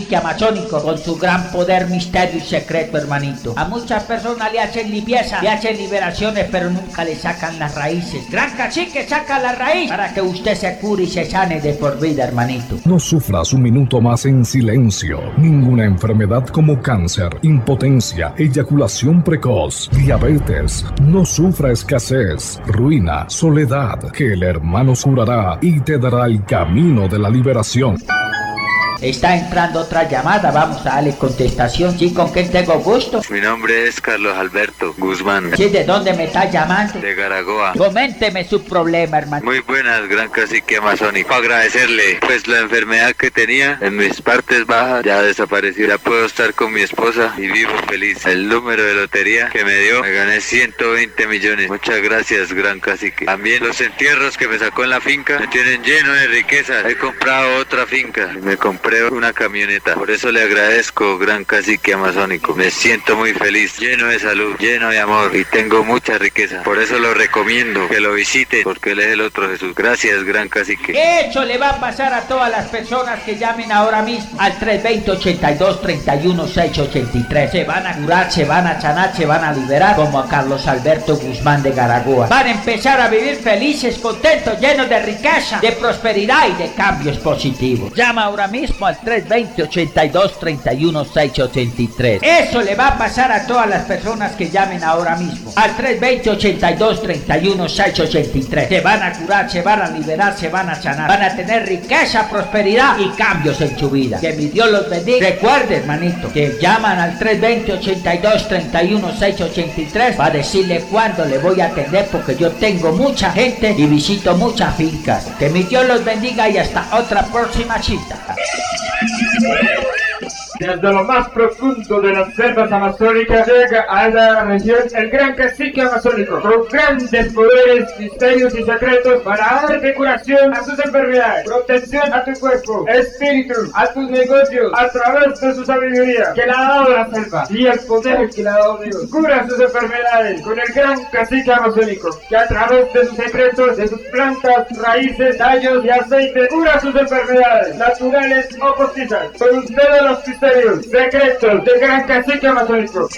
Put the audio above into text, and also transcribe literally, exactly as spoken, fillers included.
cacique amazónico con su gran poder, misterio y secreto, hermanito. A muchas personas le hacen limpieza, le hacen liberaciones, pero nunca le sacan las raíces. Gran cacique saca la raíz para que usted se cure y se sane de por vida, hermanito. No sufras un minuto más en silencio. Ninguna enfermedad como cáncer, impotencia, eyaculación precoz, diabetes, no sufra escasez, ruina, soledad, que el hermano curará y te dará el camino de la liberación. Está entrando otra llamada, vamos a darle contestación. ¿Sí? ¿Con quién tengo gusto? Mi nombre es Carlos Alberto Guzmán. ¿Sí? ¿De dónde me está llamando? De Garagoa. Coménteme su problema, hermano. Muy buenas, gran cacique amazónico. Agradecerle, pues la enfermedad que tenía en mis partes bajas ya desapareció. Ya puedo estar con mi esposa y vivo feliz. El número de lotería que me dio, me gané ciento veinte millones. Muchas gracias, gran cacique. También los entierros que me sacó en la finca me tienen lleno de riqueza. He comprado otra finca. Me compré una camioneta. Por eso le agradezco, gran cacique amazónico. Me siento muy feliz, lleno de salud, lleno de amor y tengo mucha riqueza. Por eso lo recomiendo que lo visite, porque él es el otro Jesús. Gracias, gran cacique. Eso le va a pasar a todas las personas que llamen ahora mismo al tres dos cero, ochenta y dos, treinta y uno, seiscientos ochenta y tres. Se van a curar, se van a sanar, se van a liberar, como a Carlos Alberto Guzmán de Garagoa. Van a empezar a vivir felices, contentos, llenos de riqueza, de prosperidad y de cambios positivos. Llama ahora mismo al tres dos cero, ochenta y dos, treinta y uno, seiscientos ochenta y tres. Eso le va a pasar a todas las personas que llamen ahora mismo al tres dos cero, ochenta y dos, treinta y uno, seiscientos ochenta y tres. Se van a curar, se van a liberar, se van a sanar, van a tener riqueza, prosperidad y cambios en su vida. Que mi Dios los bendiga. Recuerde, hermanito, que llaman al tres dos cero, ochenta y dos, treinta y uno, seiscientos ochenta y tres para decirle cuándo le voy a atender, porque yo tengo mucha gente y visito muchas fincas. Que mi Dios los bendiga y hasta otra próxima cita. Desde lo más profundo de las selvas amazónicas llega a la región el gran cacique amazónico, con grandes poderes, misterios y secretos para darte curación a tus enfermedades, protección a tu cuerpo, espíritu, a tus negocios, a través de su sabiduría que le ha dado la selva y el poder que le ha dado Dios. Cura sus enfermedades con el gran cacique amazónico, que a través de sus secretos, de sus plantas, raíces, tallos y aceite, cura sus enfermedades, naturales o postizas. Con ustedes los misterios, secretos del gran cacique amazónico.